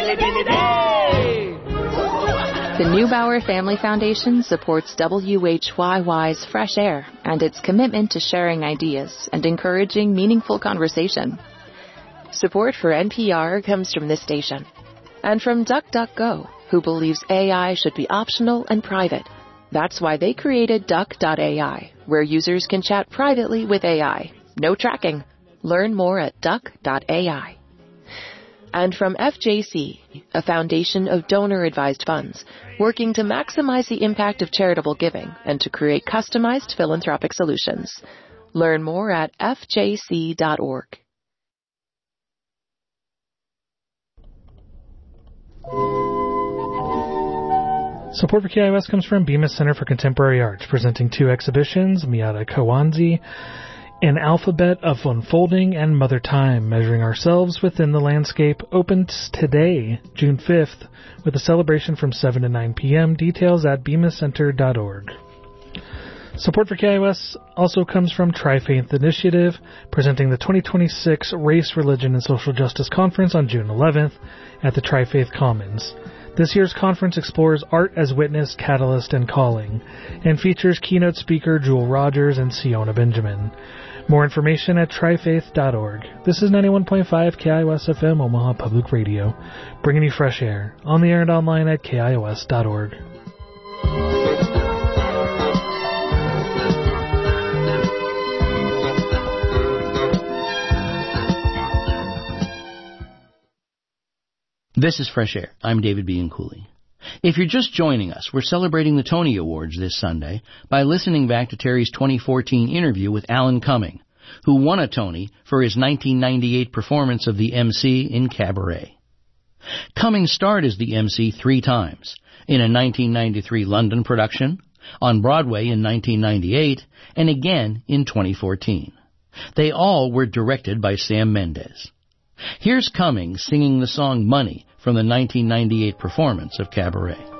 The Neubauer Family Foundation supports WHYY's Fresh Air and its commitment to sharing ideas and encouraging meaningful conversation. Support for NPR comes from this station and from DuckDuckGo, who believes AI should be optional and private. That's why they created Duck.ai, where users can chat privately with AI. No tracking. Learn more at Duck.ai. And from FJC, a foundation of donor-advised funds, working to maximize the impact of charitable giving and to create customized philanthropic solutions. Learn more at fjc.org. Support for KIOS comes from Bemis Center for Contemporary Arts, presenting 2 exhibitions, Miata Kawanzi, An Alphabet of Unfolding, and Mother Time, Measuring Ourselves Within the Landscape, opens today, June 5th, with a celebration from 7 to 9 p.m. Details at bemiscenter.org. Support for KIOS also comes from Tri-Faith Initiative, presenting the 2026 Race, Religion, and Social Justice Conference on June 11th at the Tri-Faith Commons. This year's conference explores art as witness, catalyst, and calling, and features keynote speaker Jewel Rogers and Siona Benjamin. More information at trifaith.org. This is 91.5 KIOS FM Omaha Public Radio, bringing you fresh air, on the air and online at KIOS.org. This is Fresh Air. I'm David Bianculli. If you're just joining us, we're celebrating the Tony Awards this Sunday by listening back to Terry's 2014 interview with Alan Cumming, who won a Tony for his 1998 performance of the MC in Cabaret. Cumming starred as the MC 3 times, in a 1993 London production, on Broadway in 1998, and again in 2014. They all were directed by Sam Mendes. Here's Cumming singing the song Money from the 1998 performance of Cabaret.